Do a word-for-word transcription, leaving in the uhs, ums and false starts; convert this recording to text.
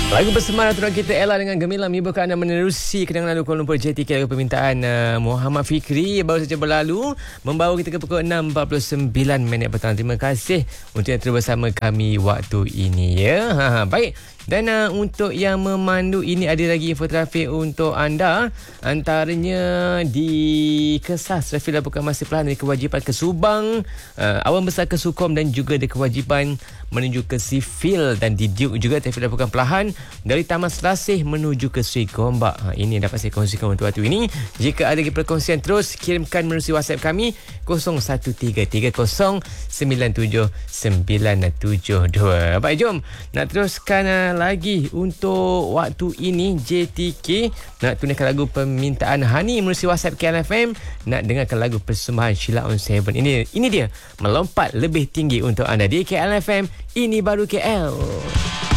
Lagu bersama natural kita Ella dengan Gemilang menyebabkan anda menerusi kedengaran lalu Kuala Lumpur J T K. Lagu permintaan uh, Muhammad Fikri baru saja berlalu, membawa kita ke pukul enam empat puluh sembilan minit petang. Terima kasih untuk yang terus bersama kami waktu ini ya. Ha, ha, baik. Dan uh, untuk yang memandu ini ada lagi info trafik untuk anda. Antaranya di Kesas, trafik dilakukan masih perlahan dari kewajipan ke Subang, uh, Awan Besar ke Sukom dan juga ada kewajipan menuju ke Sifil, dan di Duke juga trafik dilakukan perlahan dari Taman Selasih menuju ke Sri Gombak. Ha, ini dapat saya kongsikan untuk waktu ini. Jika ada lagi perkongsian terus kirimkan melalui WhatsApp kami kosong satu tiga tiga kosong sembilan tujuh sembilan tujuh dua. Baik, jom nak teruskan uh, lagi untuk waktu ini. J T K nak tunaikan lagu permintaan Hani melalui WhatsApp K L F M. Nak dengarkan lagu persembahan Sheila on Seven. Ini ini dia melompat lebih tinggi untuk anda di K L F M. Ini baru K L.